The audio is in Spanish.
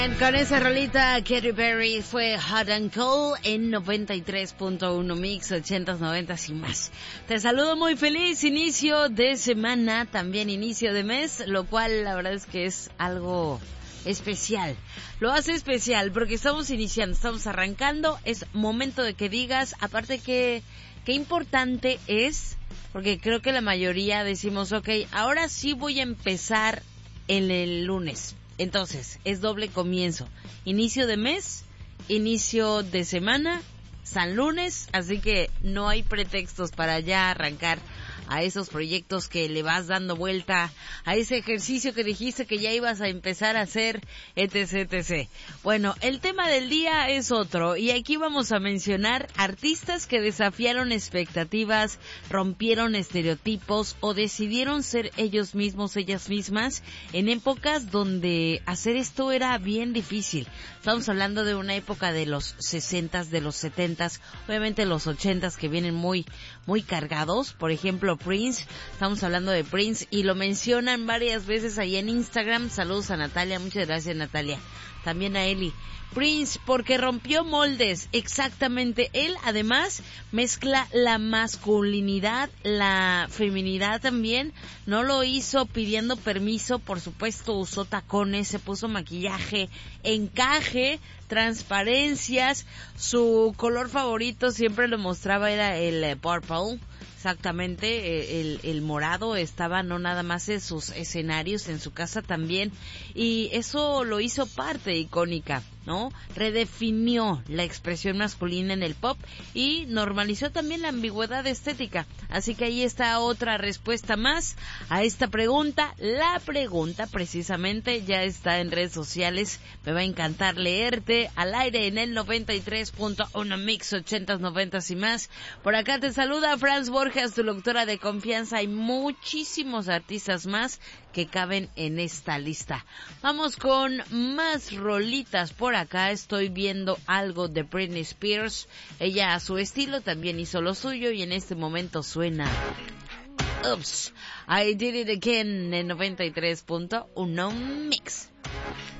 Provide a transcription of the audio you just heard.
Con esa rolita, Katy Perry fue Hot and Cold en 93.1 Mix, 80s, 90s y más. Te saludo muy feliz, inicio de semana, también inicio de mes, lo cual la verdad es que es algo especial. Lo hace especial porque estamos iniciando, estamos arrancando, es momento de que digas, aparte que qué importante es, porque creo que la mayoría decimos, ok, ahora sí voy a empezar en el lunes. Entonces, es doble comienzo. Inicio de mes, inicio de semana, San Lunes, así que no hay pretextos para ya arrancar a esos proyectos que le vas dando vuelta, a ese ejercicio que dijiste que ya ibas a empezar a hacer, etc, etc. Bueno, el tema del día es otro, y aquí vamos a mencionar artistas que desafiaron expectativas, rompieron estereotipos o decidieron ser ellos mismos, ellas mismas, en épocas donde hacer esto era bien difícil. Estamos hablando de una época de los 60s, de los 70s, obviamente los 80s que vienen muy cargados. Por ejemplo, Prince, estamos hablando de Prince y lo mencionan varias veces ahí en Instagram. Saludos a Natalia, muchas gracias Natalia. También a Eli. Prince, porque rompió moldes, exactamente. Él además mezcla la masculinidad, la feminidad también. No lo hizo pidiendo permiso, por supuesto usó tacones, se puso maquillaje, encaje, transparencias. Su color favorito siempre lo mostraba, era el purple. Exactamente, el morado estaba no nada más en sus escenarios, en su casa también, y eso lo hizo parte icónica, ¿no? Redefinió la expresión masculina en el pop y normalizó también la ambigüedad estética. Así que ahí está otra respuesta más a esta pregunta. La pregunta precisamente ya está en redes sociales. Me va a encantar leerte al aire en el 93.1 Mix, 80s, 90s y más. Por acá te saluda Franz Borjas, tu locutora de confianza. Hay muchísimos artistas más que caben en esta lista. Vamos con más rolitas por acá. Estoy viendo algo de Britney Spears. Ella a su estilo también hizo lo suyo y en este momento suena Oops, I Did It Again en 93.1 Mix.